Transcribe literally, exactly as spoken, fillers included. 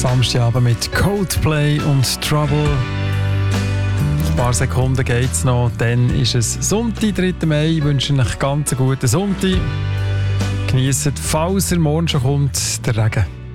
Samstagabend mit Coldplay und Trouble. Ein paar Sekunden geht es noch, dann ist es Sonntag, dritter Mai. Ich wünsche euch ganz einen guten Sonntag. Genießt, falls er morgen schon kommt, der Regen.